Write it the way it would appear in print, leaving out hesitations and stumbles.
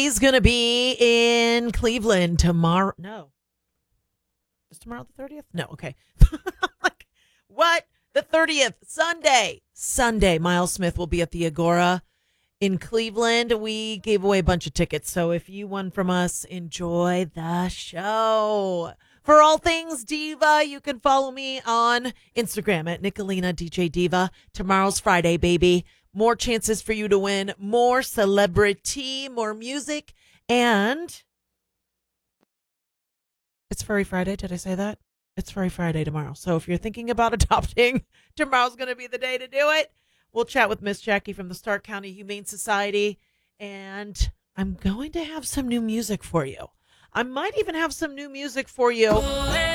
He's going to be in Cleveland tomorrow. No. Is tomorrow the 30th? No, okay. Like, what? The 30th, Sunday. Sunday, Miles Smith will be at the Agora in Cleveland. We gave away a bunch of tickets, so if you won from us, enjoy the show. For all things Diva, you can follow me on Instagram at Nicolina DJ Diva. Tomorrow's Friday, baby. More chances for you to win, more celebrity, more music, and it's Furry Friday. Did I say that? It's Furry Friday tomorrow. So if you're thinking about adopting, tomorrow's going to be the day to do it. We'll chat with Miss Jackie from the Stark County Humane Society, and I'm going to have some new music for you. I might even have some new music for you